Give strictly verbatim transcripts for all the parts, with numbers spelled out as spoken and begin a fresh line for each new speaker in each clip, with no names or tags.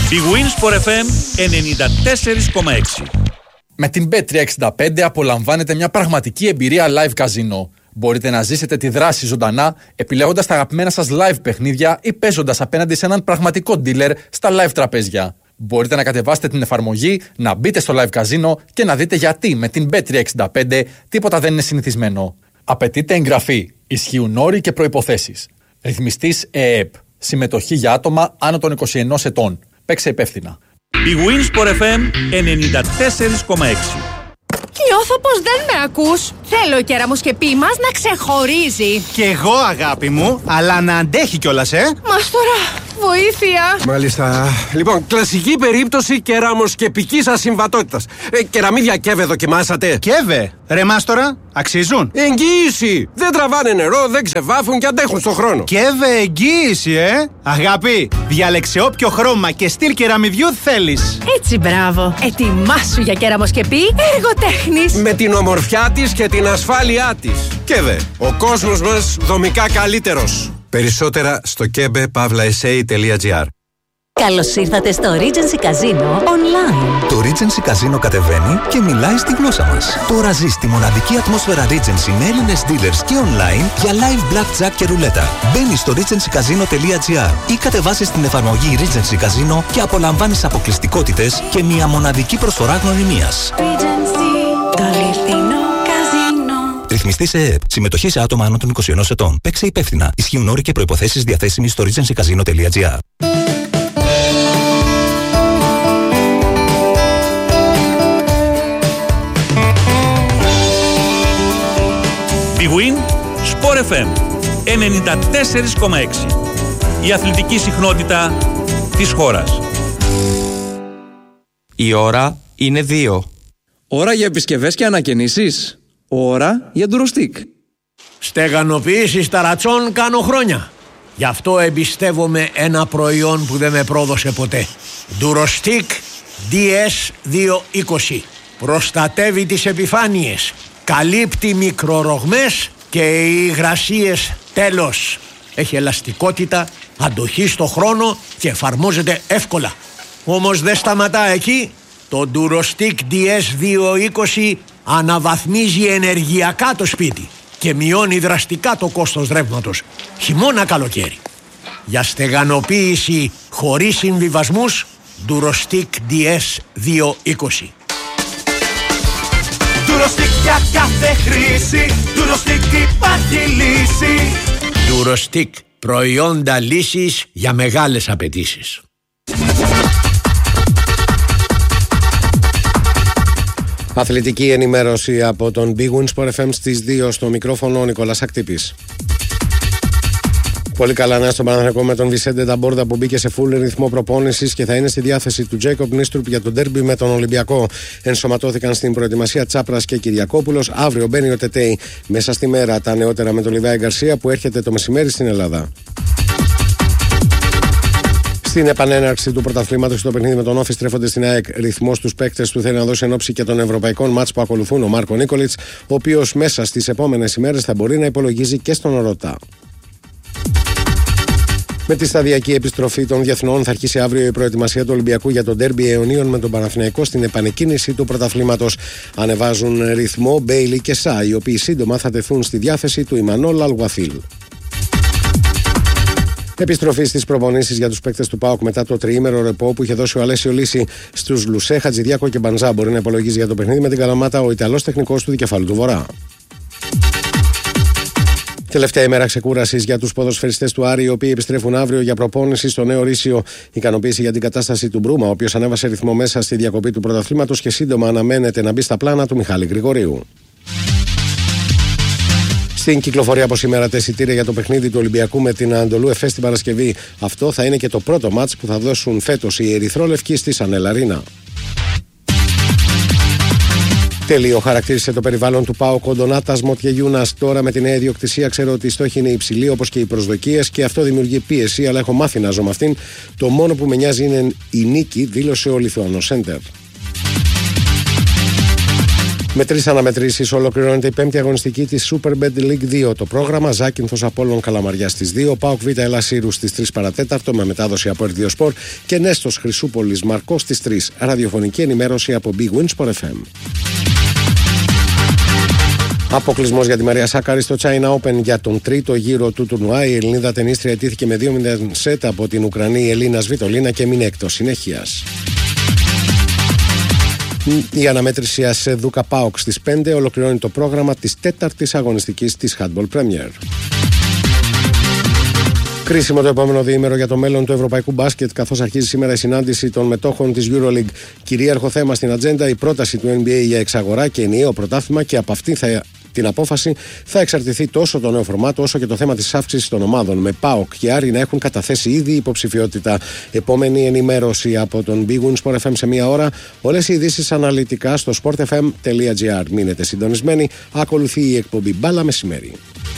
Big Win Sport εφ εμ ενενήντα τέσσερα κόμμα έξι.
Με την μπετ τριακόσια εξήντα πέντε απολαμβάνετε μια πραγματική εμπειρία live καζίνο. Μπορείτε να ζήσετε τη δράση ζωντανά, επιλέγοντας τα αγαπημένα σας live παιχνίδια ή παίζοντας απέναντι σε έναν πραγματικό dealer στα live τραπέζια. Μπορείτε να κατεβάσετε την εφαρμογή, να μπείτε στο live καζίνο και να δείτε γιατί με την μπετ τριακόσια εξήντα πέντε τίποτα δεν είναι συνηθισμένο. Απαιτείται εγγραφή. Ισχύουν όροι και προϋποθέσεις. Ρυθμιστής ΕΕΠ. Συμμετοχή για άτομα άνω των είκοσι ένα ετών. Παίξε υπεύθυνα.
Big Win Sport εφ εμ ενενήντα τέσσερα κόμμα έξι.
Νιώθω πως δεν με ακούς. Θέλω η κεραμοσκεπή μας να ξεχωρίζει.
Κι εγώ, αγάπη μου, αλλά να αντέχει κιόλας, ε.
Μάστορα, βοήθεια.
Μάλιστα. Λοιπόν, κλασική περίπτωση κεραμοσκεπικής ασυμβατότητας. Ε, κεραμίδια Κέβε δοκιμάσατε?
Κέβε, ρε Μάστορα, αξίζουν.
Εγγύηση. Δεν τραβάνε νερό, δεν ξεβάφουν και αντέχουν στον χρόνο.
Κέβε, εγγύηση, ε. Αγάπη, διάλεξε όποιο χρώμα και στυλ κεραμιδιού θέλεις.
Έτσι, μπράβο. Ετοιμάσου για κεραμοσκεπή εργοτέχνης.
Με την ομορφιά της και την ασφάλειά της. Κέβε, ο κόσμος μας δομικά καλύτερος. Περισσότερα στο κέβε παύλα ες έι τελεία τζι άρ.
Καλώς ήρθατε στο Regency Casino Online.
Το Regency Casino κατεβαίνει και μιλάει στη γλώσσα μας. Τώρα ζεις τη μοναδική ατμόσφαιρα Regency με Έλληνες dealers και online για live blackjack και ρουλέτα. Μπαίνεις στο regency casino τελεία τζι άρ ή κατεβάσεις την εφαρμογή Regency Casino και απολαμβάνεις αποκλειστικότητες και μια μοναδική προσφορά γνωριμίας.
Regency, το αληθινό καζίνο.
Ρυθμιστής ΕΕΠ. Συμμετοχή σε άτομα άνω των είκοσι ένα ετών. Παίξε υπεύθυνα. Ισχύουν όροι και προϋποθέσεις διαθέσιμοι στο regency casino τελεία τζι άρ.
Big Win Sport εφ εμ ενενήντα τέσσερα κόμμα έξι. Η αθλητική συχνότητα της χώρας.
Η ώρα είναι δύο.
Ώρα για επισκευές και ανακαινήσεις. Ώρα για ντουροστικ.
Στεγανοποιήσεις ταρατσών κάνω χρόνια. Γι' αυτό εμπιστεύομαι ένα προϊόν που δεν με πρόδωσε ποτέ. Ντουροστικ ντι ες διακόσια είκοσι. Προστατεύει τις επιφάνειες, καλύπτει μικρορογμές και υγρασίες τέλος. Έχει ελαστικότητα, αντοχή στο χρόνο και εφαρμόζεται εύκολα. Όμως δεν σταματά εκεί. Το Durostick ντι ες διακόσια είκοσι αναβαθμίζει ενεργειακά το σπίτι και μειώνει δραστικά το κόστος ρεύματος, χειμώνα καλοκαίρι. Για στεγανοποίηση χωρίς συμβιβασμούς, Durostick ντι ες διακόσια είκοσι.
Durostick για κάθε χρήση, Durostick υπάρχει λύση.
Durostick, προϊόντα λύσης για μεγάλες απαιτήσεις.
Αθλητική ενημέρωση από τον Big Win Sport εφ εμ στις δύο, στο μικρόφωνο ο Νικόλας Ακτύπης. Πολύ καλά νέα στον Παναθηναϊκό με τον Βισέντε Νταμπόρντα που μπήκε σε full ρυθμό προπόνησης και θα είναι στη διάθεση του Τζέικοπ Νίστρουπ για τον ντέρμπι με τον Ολυμπιακό. Ενσωματώθηκαν στην προετοιμασία Τσάπρας και Κυριακόπουλος. Αύριο μπαίνει ο Τετέι μέσα στη μέρα. Τα νεότερα με τον Λιβάη Γκαρσία που έρχεται το μεσημέρι στην Ελλάδα. Στην επανέναρξη του πρωταθλήματος στο παιχνίδι με τον Όφη στρέφονται στην ΑΕΚ. Ρυθμός στους παίκτες του θέλει να δώσει ενόψει και των ευρωπαϊκών μάτς που ακολουθούν ο Μάρκο Νίκολιτς, ο οποίος μέσα στις επόμενες ημέρες θα μπορεί να υπολογίζει και στον Οροτά. Με τη σταδιακή επιστροφή των διεθνών θα αρχίσει αύριο η προετοιμασία του Ολυμπιακού για τον ντέρμπι αιωνίων με τον Παναθηναϊκό στην επανεκκίνηση του πρωταθλήματος. Ανεβάζουν ρυθμό Μπέιλι και Σα, οι οποίοι σύντομα θα τεθούν στη διάθεση του Ιμανόλ Αλγουαθίλ. Επιστροφή στις προπονήσεις για τους παίκτες του ΠΑΟΚ μετά το τριήμερο ρεπό που είχε δώσει ο Αλέσιο Λύση στους Λουσέ, Χατζηδιάκο και Μπανζά. Μπορεί να υπολογίζει για το παιχνίδι με την Καλαμάτα ο Ιταλός τεχνικός του δικεφάλου του Βορρά. Τελευταία ημέρα ξεκούρασης για τους ποδοσφαιριστές του Άρη, οι οποίοι επιστρέφουν αύριο για προπόνηση στο νέο Ρήσιο. Ικανοποίηση για την κατάσταση του Μπρούμα, ο οποίος ανέβασε ρυθμό μέσα στη διακοπή του πρωταθλήματος και σύντομα αναμένεται να μπει στα πλάνα του Μιχάλη Γρηγορίου. Στην κυκλοφορία από σήμερα τα εισιτήρια για το παιχνίδι του Ολυμπιακού με την Αντολού Εφές την Παρασκευή. Αυτό θα είναι και το πρώτο μάτς που θα δώσουν φέτος οι ερυθρόλευκοι στη Σανέλ Αρίνα. Τελείο χαρακτήρισε το περιβάλλον του ΠΑΟΚ ο Ντονάτας Μοτιεγιούνας. Τώρα με την νέα ιδιοκτησία ξέρω ότι οι στόχοι είναι υψηλοί όπως και οι προσδοκίες και αυτό δημιουργεί πίεση, αλλά έχω μάθει να ζω με αυτήν. Το μόνο που με νοιάζει είναι η νίκη, δήλωσε ο Λιθουανός Σέντερ. Με τρεις αναμετρήσεις ολοκληρώνεται η πέμπτη αγωνιστική της Superbet League δύο. Το πρόγραμμα Ζάκυνθος Απόλλων Καλαμαριά στις δύο, ΠΑΟΚ Β Ελλάς Ήρου στις τρεις παρατέταρτο με μετάδοση από Ερδιο Σπορ και Νέστος Χρυσούπολης Μαρκός στις τρεις. Ραδιοφωνική ενημέρωση από Big Win Sport εφ εμ. Αποκλεισμός για τη Μαρία Σάκαρη στο China Open για τον τρίτο γύρο του τουρνουά. Η Ελληνίδα τενίστρια αιτήθηκε με δύο μηδέν σετ από την Ουκρανή Ελίνα Σβιτολίνα και μείνει εκτός συνέχειας. Η αναμέτρηση ΑΣΕ Δούκα ΠΑΟΚ στις πέντε ολοκληρώνει το πρόγραμμα της τέταρτης αγωνιστικής της Handball Premier. Κρίσιμο το επόμενο διήμερο για το μέλλον του ευρωπαϊκού μπάσκετ, καθώς αρχίζει σήμερα η συνάντηση των μετόχων της EuroLeague. Κυρίαρχο θέμα στην ατζέντα η πρόταση του N B A για εξαγορά και ενιαίο πρωτάθλημα, και από αυτή θα, την απόφαση θα εξαρτηθεί τόσο το νέο φορμάτο όσο και το θέμα της αύξησης των ομάδων, με ΠΑΟΚ και Άρη να έχουν καταθέσει ήδη υποψηφιότητα. Επόμενη ενημέρωση από τον Big Win Sport εφ εμ σε μία ώρα. Όλες οι ειδήσεις αναλυτικά στο sport f m τελεία g r. Μείνετε συντονισμένοι. Ακολουθεί η εκπομπή Μπάλα Μεσημέρι.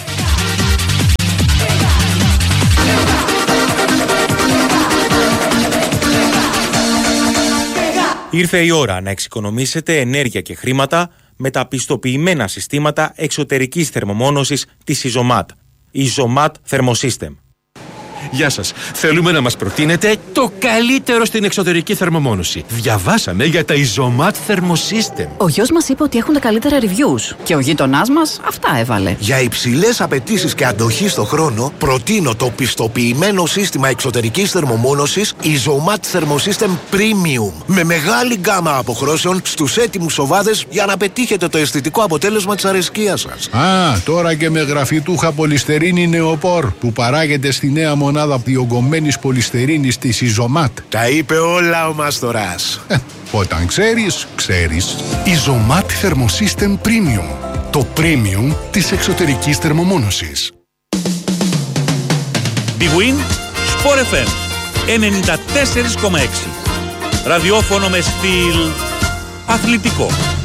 Ήρθε η ώρα να εξοικονομήσετε ενέργεια και χρήματα με τα πιστοποιημένα συστήματα εξωτερικής θερμομόνωσης της Isomat. Isomat Thermosystem.
Γεια σας. Θέλουμε να μας προτείνετε το καλύτερο στην εξωτερική θερμομόνωση. Διαβάσαμε για τα Isomat Thermosystem.
Ο γιος μας είπε ότι έχουν τα καλύτερα reviews και ο γείτονάς μας αυτά έβαλε.
Για υψηλές απαιτήσεις και αντοχή στο χρόνο, προτείνω το πιστοποιημένο σύστημα εξωτερικής θερμομόνωσης Isomat Thermosystem Premium. Με μεγάλη γκάμα αποχρώσεων στους έτοιμους οβάδες για να πετύχετε το αισθητικό αποτέλεσμα της αρεσκίας σας.
Α, τώρα και με γραφιτούχα πολυστερίνη νεοπόρ που παράγεται στη νέα μονάδα διογκωμένης πολυστερίνης της Isomat.
Τα είπε όλα ο Μαστοράς.
Ε, όταν ξέρεις, ξέρεις. Isomat Thermosystem Premium. Το premium της εξωτερικής θερμομόνωσης.
Big Win Sport εφ εμ ενενήντα τέσσερα κόμμα έξι. Ραδιόφωνο με στυλ αθλητικό.